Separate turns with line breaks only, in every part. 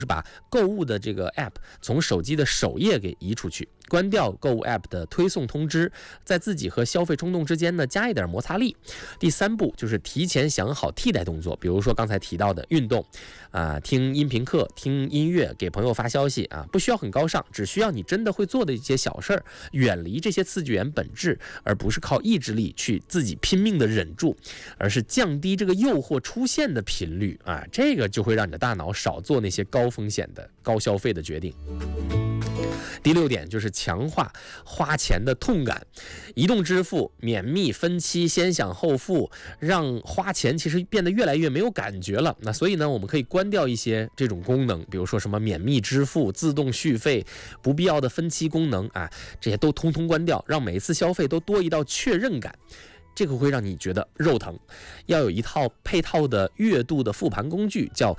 是把购物的这个 app 从手机的首页给移出去，关掉购物 app 的推送通知，在自己和消费冲动之间呢加一点摩擦力。第3步就是提前想好替代动作，比如说刚才提到的运动听音频课、听音乐、给朋友发消息不需要很高尚，只需要你真的会做的一些小事儿，远离这些刺激源本质，而不是靠意志力去自己拼命的忍住，而是降低这个诱惑出现的频率这个就会让你的大脑少做那些高风险的高消费的决定。第6点就是强化花钱的痛感，移动支付、免密、分期、先享后付，让花钱其实变得越来越没有感觉了。那所以呢，我们可以关掉一些这种功能，比如说什么免密支付、自动续费、不必要的分期功能这些都通通关掉，让每一次消费都多一道确认感。这个会让你觉得肉疼。要有一套配套的月度的复盘工具，叫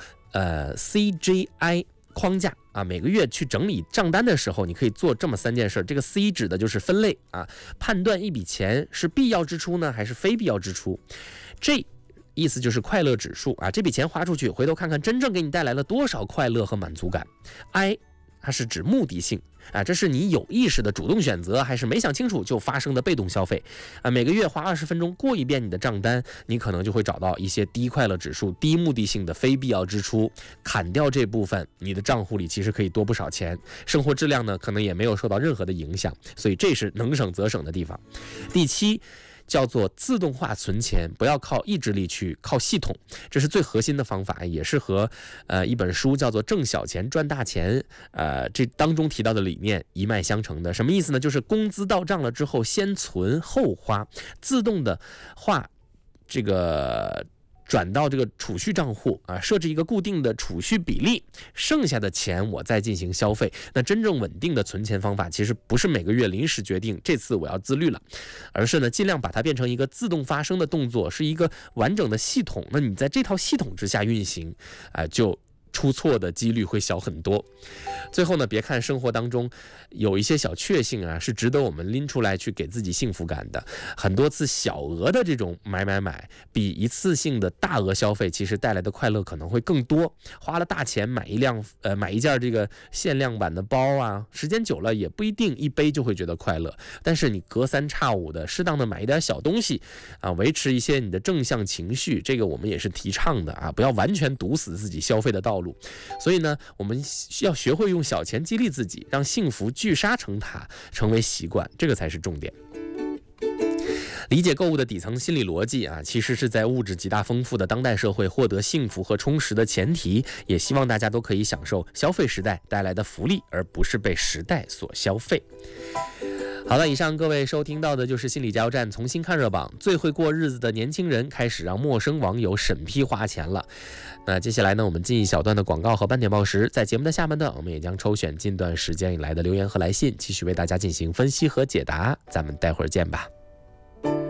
CGI 框架每个月去整理账单的时候，你可以做这么3件事。这个 C 指的就是分类判断一笔钱是必要支出呢还是非必要支出。G 意思就是快乐指数这笔钱花出去，回头看看真正给你带来了多少快乐和满足感。I 它是指目的性这是你有意识的主动选择，还是没想清楚就发生的被动消费每个月花20分钟过一遍你的账单，你可能就会找到一些低快乐指数、低目的性的非必要支出，砍掉这部分，你的账户里其实可以多不少钱，生活质量呢可能也没有受到任何的影响，所以这是能省则省的地方。第7叫做自动化存钱，不要靠意志力去靠系统，这是最核心的方法，也是和一本书叫做《挣小钱赚大钱》这当中提到的理念一脉相承的。什么意思呢？就是工资到账了之后先存后花，自动的化这个转到这个储蓄账户设置一个固定的储蓄比例，剩下的钱我再进行消费。那真正稳定的存钱方法，其实不是每个月临时决定这次我要自律了，而是呢尽量把它变成一个自动发生的动作，是一个完整的系统。那你在这套系统之下运行就出错的几率会小很多。最后呢，别看生活当中有一些小确幸是值得我们拎出来去给自己幸福感的。很多次小额的这种买，比一次性的大额消费其实带来的快乐可能会更多。花了大钱买一件这个限量版的包时间久了也不一定一杯就会觉得快乐。但是你隔3差5的适当的买一点小东西维持一些你的正向情绪，这个我们也是提倡的不要完全堵死自己消费的道路。所以呢，我们要学会用小钱激励自己，让幸福聚沙成塔，成为习惯，这个才是重点。理解购物的底层心理逻辑其实是在物质极大丰富的当代社会获得幸福和充实的前提，也希望大家都可以享受消费时代带来的福利，而不是被时代所消费。好了，以上各位收听到的就是心理加油站重新看热榜，最会过日子的年轻人开始让陌生网友审批花钱了。那接下来呢，我们进一小段的广告和半点报时，在节目的下半段，我们也将抽选近段时间以来的留言和来信，继续为大家进行分析和解答。咱们待会儿见吧。